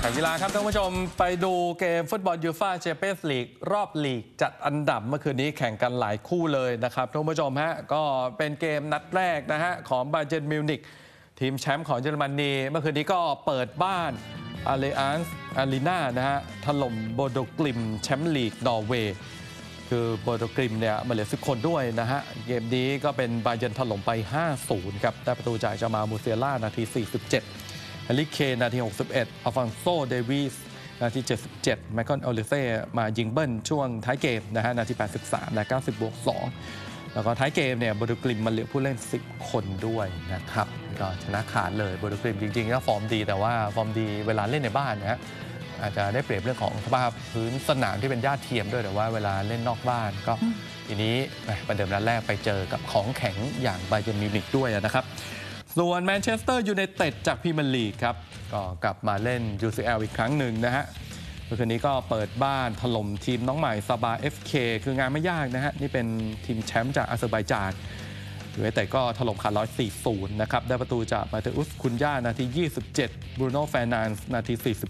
ข่าวกีฬาครับท่านผู้ชมไปดูเกมฟุตบอลยูฟ่าแชมเปี้ยนส์ลีกรอบลีกจัดอันดับเมื่อคืนนี้แข่งกันหลายคู่เลยนะครับท่านผู้ชมฮะก็เป็นเกมนัดแรกนะฮะของบาเยิร์นมิวนิกทีมแชมป์ของเยอรมนีเมื่อคืนนี้ก็เปิดบ้านอาเลอันส์อารีนานะฮะถล่มโบโดกลิมแชมป์ลีกนอร์เวย์คือโบโดกลิมเนี่ยมาเหลือ10 คนด้วยนะฮะเกมนี้ก็เป็นบาเยิร์นถล่มไป 5-0 ครับได้ประตูจากจามามูเซียล่านาที 47แฮร์รี่เคนนาที 61 อัลฟอนโซ เดวิสนาที 77 ไมเคิล โอลิเซ่มายิงเบิ้ลช่วงท้ายเกมนะฮะนาที 83 และ 90+2 แล้วก็ท้ายเกมเนี่ยโบโดกลิมมาเหลือผู้เล่น 10 คนด้วยนะครับก็ชนะขาดเลยโบโดกลิมจริงๆก็ฟอร์มดีแต่ว่าฟอร์มดีเวลาเล่นในบ้านนะฮะอาจจะได้เปรียบเรื่องของสภาพพื้นสนามที่เป็นหญ้าเทียมด้วยแต่ว่าเวลาเล่นนอกบ้านก็ทีนี้ประเดิมนัดแรกไปเจอกับของแข็งอย่างบาเยิร์นมิวนิกด้วยนะครับส่วนแมนเชสเตอร์ยูไนเต็ดจากพรีเมียร์ลีกครับก็กลับมาเล่น UCL อีกครั้งหนึ่งนะฮะเมื่อคืนนี้ก็เปิดบ้านถล่มทีมน้องใหม่ซาบา FK คืองานไม่ยากนะฮะนี่เป็นทีมแชมป์จากอาเซอร์ไบจานยูไนเต็ดก็ถล่มขาด 140 นะครับได้ประตูจากมาเตอุส คุนย่านาที 27 บรูโน่ เฟร์นันด์นาที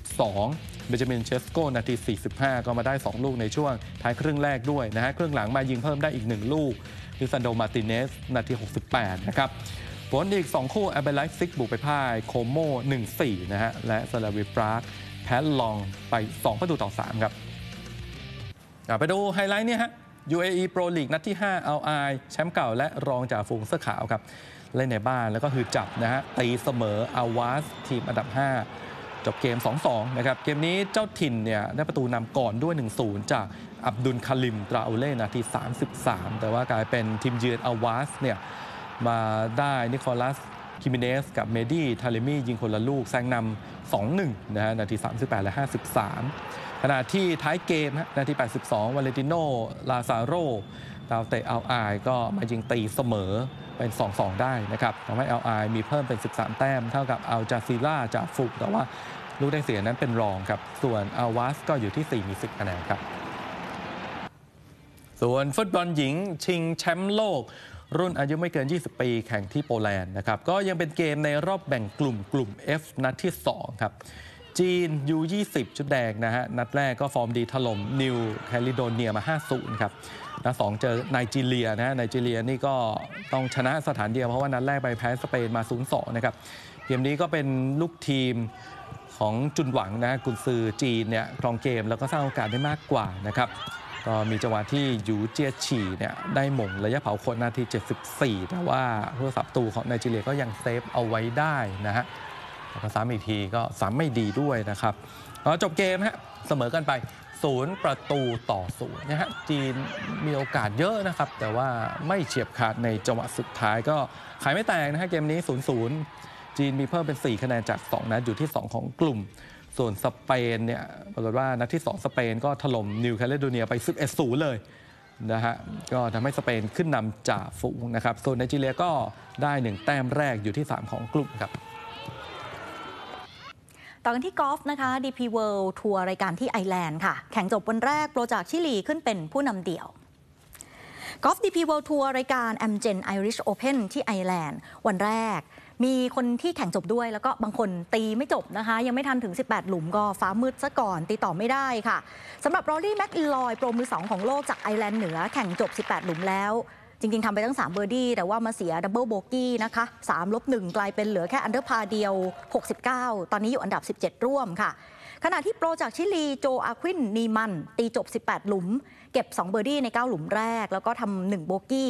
42 เบนจามิน เชสโกนาที 45 ก็มาได้ 2 ลูกในช่วงท้ายครึ่งแรกด้วยนะฮะครึ่งหลังมายิงเพิ่มได้อีก 1 ลูกลิซันโด มาติเนสนาที 68 นะครับผลอีก 2 คู่แอเบไลฟ์ซิกบุกไปพ่ายโคโม่ 1-4 นะฮะและสลาวิปรากแพ้ลองไป 2-3 ครับไปดูไฮไลท์เนี่ยฮะ UAE Pro League นัดที่ 5 เอาไอแชมป์เก่าและรองจ่าฝูงเสื้อขาวครับเล่นในบ้านแล้วก็คือจับนะฮะตีเสมออาวาสทีมอันดับ 5 จบเกม 2-2 นะครับเกมนี้เจ้าถิ่นเนี่ยได้ประตูนำก่อนด้วย 1-0 จากอับดุลคาลิม ตราอูเล่นาที 33 แต่ว่ากลายเป็นทีมเยือนอาวาสเนี่ยมาได้นิโคลัส คิมิเนสกับเมดี้ ทาเลมี่ยิงคนละลูกแซงนำ 2-1 นะฮะนาที 38 และ 53 ขณะที่ท้ายเกมนาที 82 วาเลนติโน ลาซาโรดาวเตะอัลอายก็มายิงตีเสมอเป็น 2-2 ได้นะครับทำให้อัลอายมีเพิ่มเป็น 13 แต้มเท่ากับอัลจาซีราจากฟุกแต่ว่าลูกได้เสียนั้นเป็นรองครับส่วนอัลวาสก็อยู่ที่ 4 มี 10 คะแนนครับส่วนฟุตบอลหญิงชิงแชมป์โลกรุ่นอายุไม่เกิน 20 ปีแข่งที่โปแลนด์นะครับก็ยังเป็นเกมในรอบแบ่งกลุ่ม F นัดที่ 2 ครับจีน U20 ชุดแดงนะฮะนัดแรกก็ฟอร์มดีถล่มนิวแคลิโดเนียมา 5-0 ครับนัด 2 เจอไนจีเรียนะฮะไนจีเรียนี่ก็ต้องชนะสถานเดียวเพราะว่านัดแรกไปแพ้สเปนมา 0-2 นะครับเกมนี้ก็เป็นลูกทีมของจุนหวังนะกุนซือจีนเนี่ยครองเกมแล้วก็สร้างโอกาสได้มากกว่านะครับก็มีจังหวะที่หยูเจียฉี่เนี่ยได้หม่งระยะเผาขนนาที 74 แต่ว่าผู้รักษาประตูของไนจีเรียก็ยังเซฟเอาไว้ได้นะฮะแล้วก็ซ้ำอีกทีก็ซ้ำไม่ดีด้วยนะครับจบเกมฮะเสมอกันไป0-0นะฮะจีนมีโอกาสเยอะนะครับแต่ว่าไม่เฉียบขาดในจังหวะสุดท้ายก็ขายไม่แตกนะฮะเกมนี้ 0-0 จีนมีเพิ่มเป็น 4 คะแนนจาก 2 นัดอยู่ที่ 2 ของกลุ่มส่วนสเปนเนี่ยปรากฏว่านัดที่ 2 สเปนก็ถล่มนิวแคลิโดเนียไป 11-0 เลยนะฮะก็ทำให้สเปนขึ้นนำจ่าฝูงนะครับส่วนไนจีเรียก็ได้ 1 แต้มแรกอยู่ที่ 3 ของกลุ่มครับต่อกันที่กอล์ฟนะคะ DP World ทัวร์รายการที่ไอร์แลนด์ค่ะแข่งจบวันแรกโปรจากชิลีขึ้นเป็นผู้นำเดี่ยวกอล์ฟ DP World ทัวร์รายการ Amgen Irish Open ที่ไอร์แลนด์วันแรกมีคนที่แข่งจบด้วยแล้วก็บางคนตีไม่จบนะคะยังไม่ทันถึง18หลุมก็ฟ้ามืดซะก่อนตีต่อไม่ได้ค่ะสำหรับรอรี่แม็กอิลลอยโปรมือ2ของโลกจากไอร์แลนด์เหนือแข่งจบ18หลุมแล้วจริงๆทำไปตั้ง3เบอร์ดี้แต่ว่ามาเสียดับเบิลโบกี้นะคะ3-1กลายเป็นเหลือแค่อันเดอร์พาเดียว69ตอนนี้อยู่อันดับ17ร่วมค่ะขณะที่โปรจากชิลีโจอาควินนีมันตีจบ18หลุมเก็บ2เบอร์ดี้ใน9หลุมแรกแล้วก็ทำ1โบกี้